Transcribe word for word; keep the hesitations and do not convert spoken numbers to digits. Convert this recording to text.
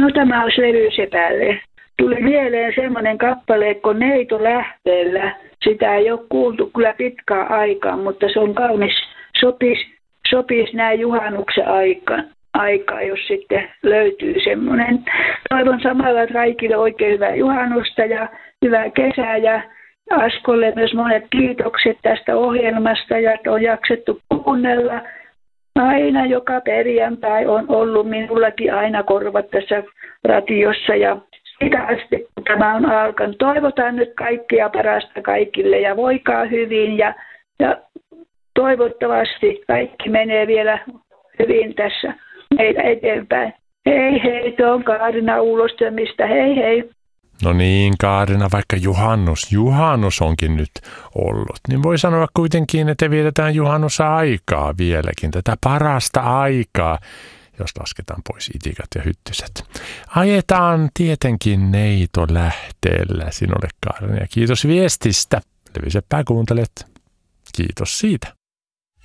No tämä olisi levysepälle. Tuli mieleen semmoinen kappale, kun Neito lähteellä. Sitä ei ole kuultu kyllä pitkään aikaan, mutta se on kaunis. Sopisi, sopisi näin juhannuksen aikaan, aikaa, jos sitten löytyy semmoinen. Toivon samalla kaikille oikein hyvää juhannusta ja hyvää kesää ja Askolle myös monet kiitokset tästä ohjelmasta ja että on jaksettu kuunnella. Aina joka perjantai on ollut minullakin aina korvat tässä radiossa ja sitä asti, kun tämä on alkanut. Toivotaan nyt kaikkea parasta kaikille ja voikaa hyvin ja, ja toivottavasti kaikki menee vielä hyvin tässä meitä eteenpäin. Hei hei, tuo on Kaarina Uulostömistä. Hei hei. No niin, Kaarina, vaikka juhannus, juhannus onkin nyt ollut, niin voi sanoa kuitenkin, että vietetään juhannusaikaa vieläkin, tätä parasta aikaa, jos lasketaan pois itikat ja hyttyset. Ajetaan tietenkin Neito lähteellä sinulle, Kaarina, ja kiitos viestistä. Leviseppää kuuntelet. Kiitos siitä.